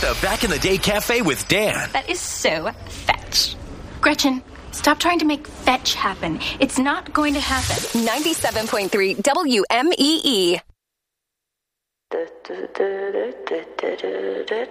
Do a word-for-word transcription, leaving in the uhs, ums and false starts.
the Back in the Day Cafe with Dan. That is so fetch. Gretchen, stop trying to make fetch happen. It's not going to happen. ninety-seven point three W M E E.